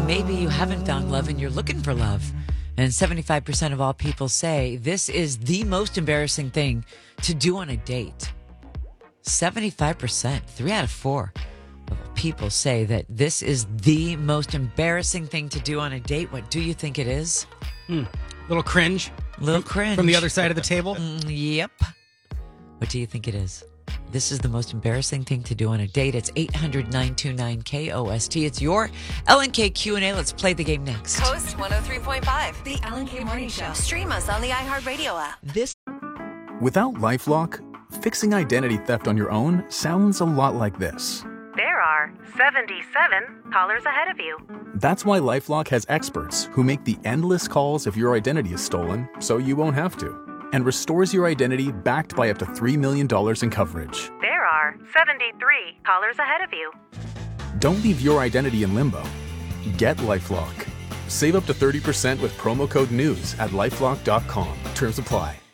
maybe you haven't found love and you're looking for love. And 75% of all people say this is the most embarrassing thing to do on a date. 75%, 3 out of 4 of people say that this is the most embarrassing thing to do on a date. What do you think it is? Little cringe. Little cringe. From the other side of the table? Yep. What do you think it is? This is the most embarrassing thing to do on a date. It's 800-929-KOST. It's your L&K Q&A. Let's play the game next. Coast 103.5, the L&K Morning Show. Stream us on the iHeartRadio app. Without LifeLock, fixing identity theft on your own sounds a lot like this. There are 77 callers ahead of you. That's why LifeLock has experts who make the endless calls if your identity is stolen, so you won't have to, and restores your identity backed by up to $3 million in coverage. There are 73 callers ahead of you. Don't leave your identity in limbo. Get LifeLock. Save up to 30% with promo code NEWS at LifeLock.com. Terms apply.